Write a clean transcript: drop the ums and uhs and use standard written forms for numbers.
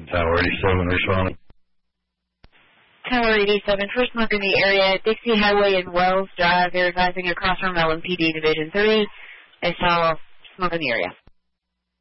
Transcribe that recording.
Tower 87 responding. Tower 87, first smoke in the area, Dixie Highway and Wells Drive. They're advising across from LMPD Division 3. They saw smoke in the area.